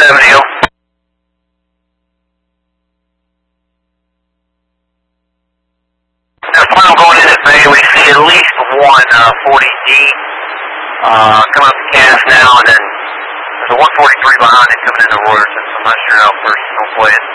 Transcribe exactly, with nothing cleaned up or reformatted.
seven Hill. Now, final going in at Bay, we see at least one uh, forty D uh, coming up the cast now, and then there's a one forty-three behind it coming into Royerson, so I'm not sure how first is going to play it.